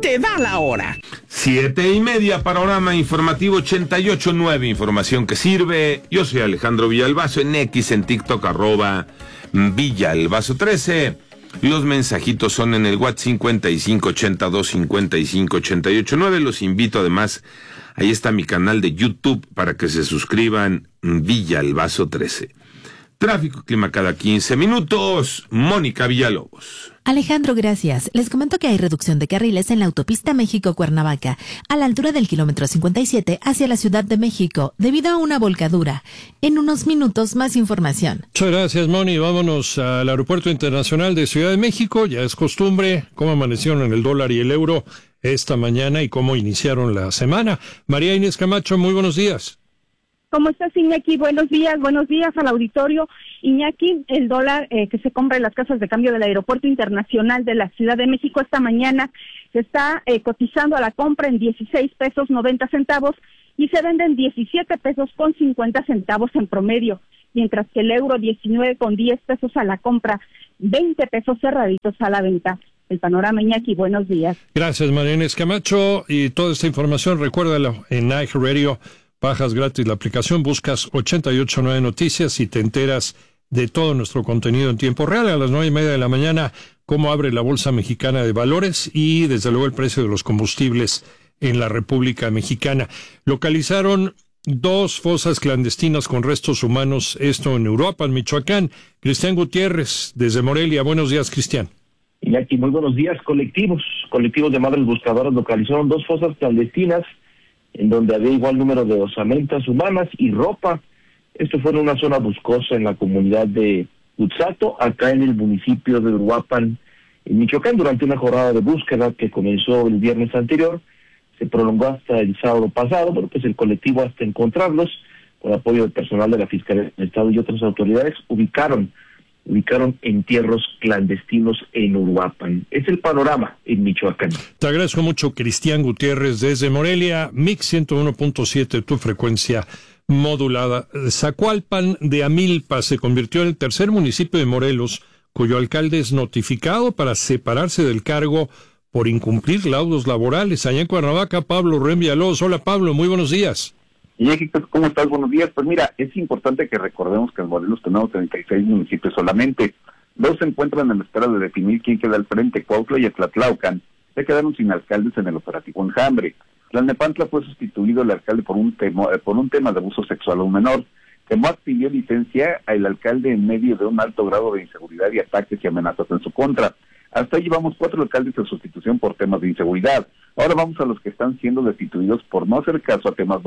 te da la hora. 7:30, panorama informativo 88.9, información que sirve. Yo soy Alejandro Villalbazo, en X, en TikTok, @Villalbazo13. Los mensajitos son en el WhatsApp 5582558889. Los invito además, ahí está mi canal de YouTube para que se suscriban, Villalbazo13. Tráfico, clima cada 15 minutos. Mónica Villalobos. Alejandro, gracias. Les comento que hay reducción de carriles en la autopista México-Cuernavaca, a la altura del kilómetro 57 hacia la Ciudad de México, debido a una volcadura. En unos minutos, más información. Muchas gracias, Moni. Vámonos al Aeropuerto Internacional de Ciudad de México. Ya es costumbre, cómo amanecieron en el dólar y el euro esta mañana y cómo iniciaron la semana. María Inés Camacho, muy buenos días. ¿Cómo estás, Iñaki? Buenos días al auditorio. Iñaki, el dólar que se compra en las casas de cambio del Aeropuerto Internacional de la Ciudad de México esta mañana se está cotizando a la compra en 16 pesos 90 centavos y se vende en 17 pesos con 50 centavos en promedio, mientras que el euro 19 con 10 pesos a la compra, 20 pesos cerraditos a la venta. El panorama, Iñaki, buenos días. Gracias, María Inés Camacho. Y toda esta información, recuérdalo en iHeartRadio. Bajas gratis la aplicación, buscas 889 Noticias y te enteras de todo nuestro contenido en tiempo real. A las 9:30 de la mañana, cómo abre la Bolsa Mexicana de Valores y, desde luego, el precio de los combustibles en la República Mexicana. Localizaron 2 fosas clandestinas con restos humanos, esto en Uruapan, Michoacán. Cristian Gutiérrez, desde Morelia. Buenos días, Cristian. Iñaki, muy buenos días. Colectivos de madres buscadoras localizaron 2 fosas clandestinas en donde había igual número de osamentas humanas y ropa. Esto fue en una zona boscosa en la comunidad de Utzato, acá en el municipio de Uruapan, en Michoacán, durante una jornada de búsqueda que comenzó el viernes anterior. Se prolongó hasta el sábado pasado, bueno, pues el colectivo, hasta encontrarlos, con apoyo del personal de la Fiscalía del Estado y otras autoridades, ubicaron entierros clandestinos en Uruapan. Es el panorama en Michoacán. Te agradezco mucho, Cristian Gutiérrez, desde Morelia. Mix 101.7, tu frecuencia modulada. Zacualpan de Amilpa se convirtió en el tercer municipio de Morelos cuyo alcalde es notificado para separarse del cargo por incumplir laudos laborales. Allá en Cuernavaca, Pablo Rubén Villalobos. Hola, Pablo, muy buenos días. Y ¿cómo estás? Buenos días. Pues mira, es importante que recordemos que en Morelos tenemos 36 municipios solamente. 2 se encuentran en la espera de definir quién queda al frente. Cuautla y Atlatlaucan se quedaron sin alcaldes en el operativo Enjambre. Tlalnepantla fue sustituido el alcalde por un tema de abuso sexual a un menor. Temoac pidió licencia al alcalde en medio de un alto grado de inseguridad y ataques y amenazas en su contra. Hasta ahí llevamos 4 alcaldes en sustitución por temas de inseguridad. Ahora vamos a los que están siendo destituidos por no hacer caso a temas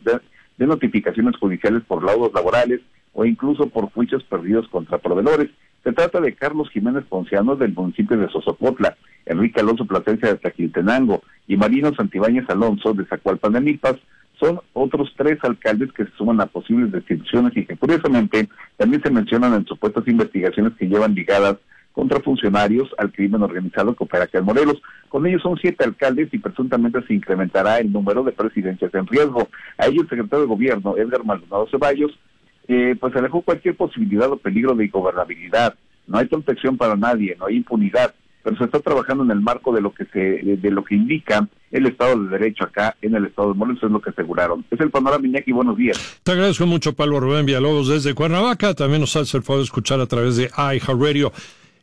de notificaciones judiciales por laudos laborales o incluso por juicios perdidos contra proveedores. Se trata de Carlos Jiménez Ponciano del municipio de Sosopotla, Enrique Alonso Plasencia de Tlaquiltenango y Marino Santibáñez Alonso de Zacualpan de Milpas. Son otros 3 alcaldes que se suman a posibles destituciones y que curiosamente también se mencionan en supuestas investigaciones que llevan ligadas contra funcionarios al crimen organizado que opera acá en Morelos. Con ellos son 7 alcaldes y presuntamente se incrementará el número de presidencias en riesgo. A ello el secretario de Gobierno, Edgar Maldonado Ceballos, pues alejó cualquier posibilidad o peligro de ingobernabilidad. No hay protección para nadie, no hay impunidad, pero se está trabajando en el marco de lo que indica el Estado de Derecho acá en el Estado de Morelos, es lo que aseguraron. Es el panorama, Iñaki, buenos días. Te agradezco mucho, Pablo Rubén Villalobos, desde Cuernavaca. También nos hace el favor de escuchar a través de iHeartRadio.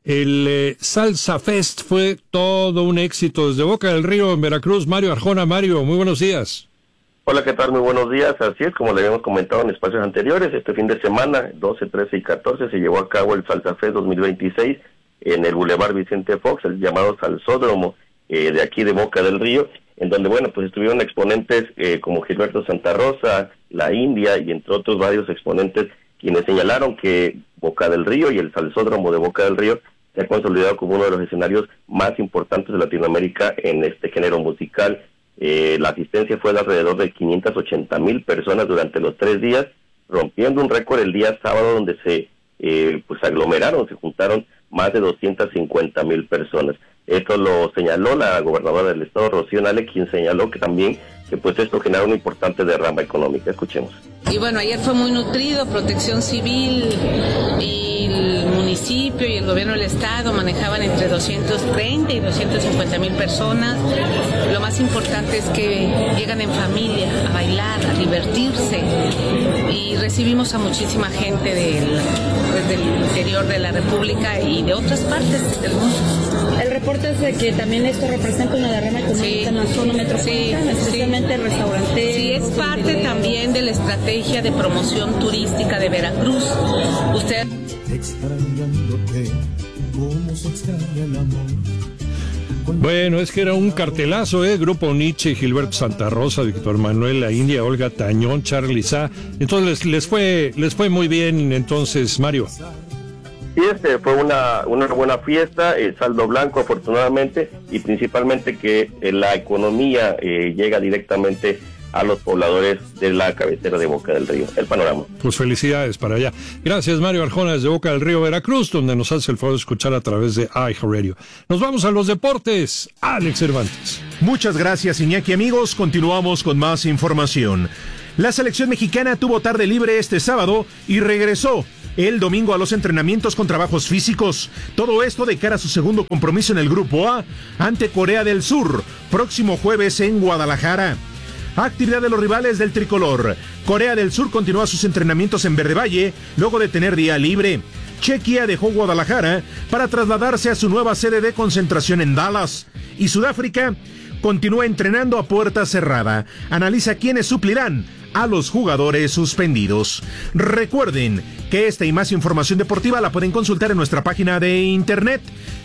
El Salsa Fest fue todo un éxito desde Boca del Río, en Veracruz. Mario Arjona. Mario, muy buenos días. Hola, ¿qué tal? Muy buenos días. Así es, como le habíamos comentado en espacios anteriores, este fin de semana, 12, 13 y 14, se llevó a cabo el Salsa Fest 2026 en el Boulevard Vicente Fox, el llamado Salsódromo de aquí de Boca del Río, en donde, bueno, pues estuvieron exponentes como Gilberto Santa Rosa, La India y entre otros varios exponentes, quienes señalaron que Boca del Río y el Salsódromo de Boca del Río se ha consolidado como uno de los escenarios más importantes de Latinoamérica en este género musical. La asistencia fue de alrededor de 580,000 personas durante los 3 días, rompiendo un récord el día sábado donde se se juntaron más de 250,000 personas. Esto lo señaló la gobernadora del estado, Rocío Nale, quien señaló que también pues esto genera una importante derrama económica. Escuchemos. Y bueno, ayer fue muy nutrido, Protección Civil y el municipio municipio y el gobierno del estado manejaban entre 230 y 250 mil personas. Lo más importante es que llegan en familia a bailar, a divertirse, y recibimos a muchísima gente del interior de la República y de otras partes del mundo. El reporte es de que también esto representa una derrama económica en la zona metropolitana, especialmente restaurantes. Sí, es parte también de la estrategia de promoción turística de Veracruz. Usted... Bueno, es que era un cartelazo, Grupo Nietzsche, Gilberto Santa Rosa, Víctor Manuel La India, Olga Tañón, Charly Sá. Entonces les fue muy bien, entonces, Mario. Sí, fue una buena fiesta, saldo blanco afortunadamente, y principalmente que la economía llega directamente a los pobladores de la cabecera de Boca del Río. El panorama. Pues felicidades para allá. Gracias, Mario Arjona, desde Boca del Río, Veracruz, donde nos hace el favor de escuchar a través de iHeartRadio. Nos vamos a los deportes. Alex Cervantes. Muchas gracias, Iñaki. Amigos, continuamos con más información. La selección mexicana tuvo tarde libre este sábado y regresó el domingo a los entrenamientos con trabajos físicos. Todo esto de cara a su segundo compromiso en el Grupo A ante Corea del Sur, próximo jueves en Guadalajara. Actividad de los rivales del tricolor. Corea del Sur continúa sus entrenamientos en Verde Valle luego de tener día libre. Chequia dejó Guadalajara para trasladarse a su nueva sede de concentración en Dallas. Y Sudáfrica continúa entrenando a puerta cerrada. Analiza quiénes suplirán a los jugadores suspendidos. Recuerden que esta y más información deportiva la pueden consultar en nuestra página de internet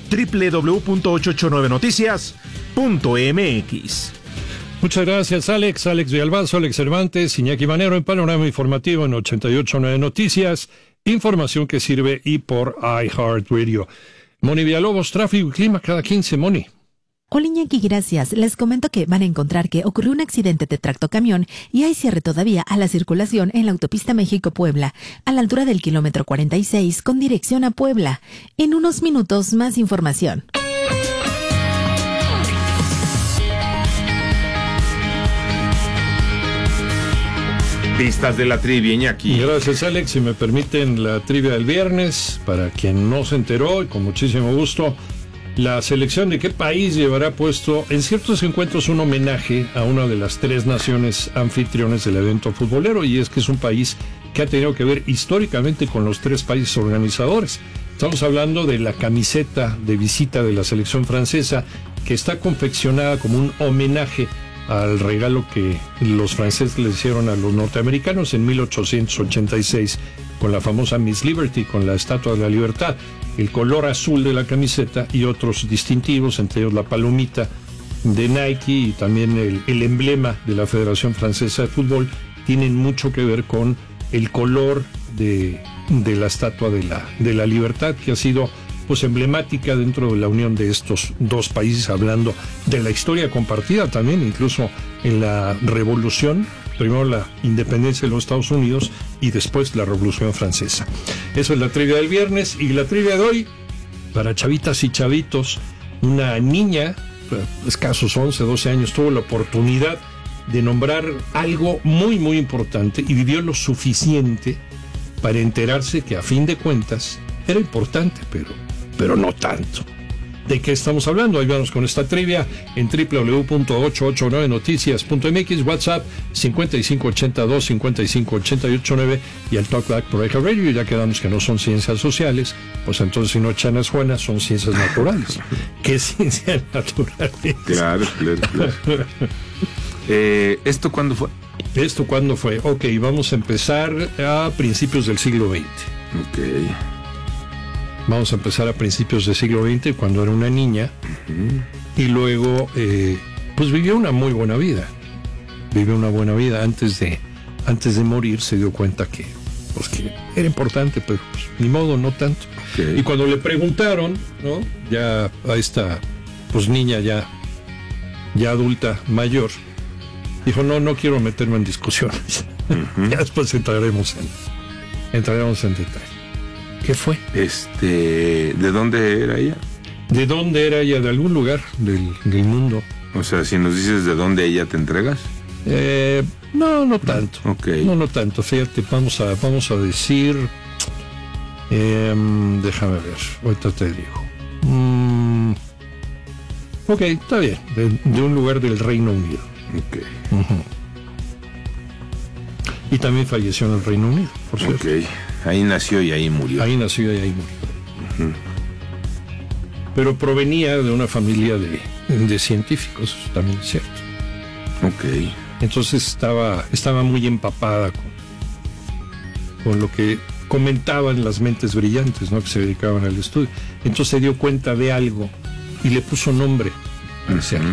www.889noticias.mx. Muchas gracias, Alex Villalbazo, Alex Cervantes, Iñaki Manero en Panorama Informativo en 88.9 Noticias, información que sirve y por iHeartRadio. Moni Villalobos, tráfico y clima cada 15, Moni. Hola, Iñaki, gracias. Les comento que van a encontrar que ocurrió un accidente de tractocamión y hay cierre todavía a la circulación en la autopista México-Puebla, a la altura del kilómetro 46 con dirección a Puebla. En unos minutos, más información. Pistas de la trivia, Iñaki. Gracias, Alex. Si me permiten, la trivia del viernes, para quien no se enteró, y con muchísimo gusto, la selección de qué país llevará puesto en ciertos encuentros un homenaje a una de las 3 naciones anfitriones del evento futbolero, y es que es un país que ha tenido que ver históricamente con los 3 países organizadores. Estamos hablando de la camiseta de visita de la selección francesa, que está confeccionada como un homenaje al regalo que los franceses le hicieron a los norteamericanos en 1886 con la famosa Miss Liberty, con la Estatua de la Libertad. El color azul de la camiseta y otros distintivos, entre ellos la palomita de Nike y también el emblema de la Federación Francesa de Fútbol, tienen mucho que ver con el color de la Estatua de la Libertad, que ha sido pues emblemática dentro de la unión de estos 2 países, hablando de la historia compartida también, incluso en la revolución, primero la independencia de los Estados Unidos y después la Revolución Francesa. Eso es la trivia del viernes. Y la trivia de hoy, para chavitas y chavitos, una niña, escasos 11, 12 años, tuvo la oportunidad de nombrar algo muy, muy importante y vivió lo suficiente para enterarse que a fin de cuentas era importante, pero no tanto. ¿De qué estamos hablando? Ahí vamos con esta trivia en www.889noticias.mx, WhatsApp 5582-558889 y el Talkback por iHeartRadio. Ya quedamos que no son ciencias sociales, pues entonces si no chanas buenas son ciencias naturales. ¿Qué ciencias naturales? Claro. ¿Esto cuándo fue? ¿Esto cuándo fue? Ok, vamos a empezar a principios del siglo XX. Ok. Vamos a empezar a principios del siglo XX, cuando era una niña, y luego, pues vivió una muy buena vida. Vivió una buena vida. Antes de morir se dio cuenta que era importante, pero pues, ni modo, no tanto. Okay. Y cuando le preguntaron, ¿no? Ya a esta pues niña ya adulta, mayor, dijo, no quiero meterme en discusiones. Ya después entraremos en detalle. ¿Qué fue? ¿De dónde era ella? ¿De dónde era ella? De algún lugar del mundo. O sea, si nos dices de dónde ella, ¿te entregas? No tanto. Okay. No tanto. Fíjate, vamos a decir Déjame ver, ahorita te digo. Ok, está bien, de un lugar del Reino Unido. Ok. Uh-huh. Y también falleció en el Reino Unido, por cierto. Ok, ahí nació y ahí murió. Ahí nació y ahí murió. Uh-huh. Pero provenía de una familia de científicos, también es cierto. Ok. Entonces estaba muy empapada con lo que comentaban las mentes brillantes, ¿no?, que se dedicaban al estudio. Entonces se dio cuenta de algo y le puso nombre al ser.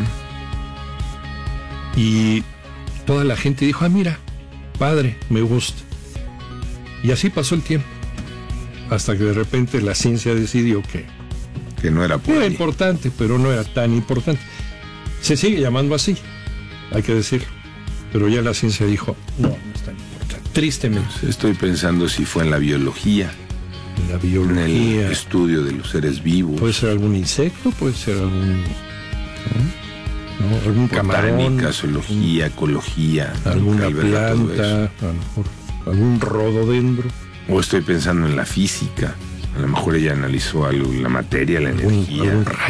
Y toda la gente dijo, mira, padre, me gusta. Y así pasó el tiempo, hasta que de repente la ciencia decidió que no era importante, pero no era tan importante. Se sigue llamando así, hay que decirlo, pero ya la ciencia dijo, no es tan importante, tristemente. Estoy pensando si fue en la biología. En la biología. En el estudio de los seres vivos. Puede ser algún insecto, puede ser algún camarón. Botánica, zoología, ecología. Alguna planta, a lo mejor algún rododendro. O estoy pensando en la física. A lo mejor ella analizó algo, la materia, la energía. Algún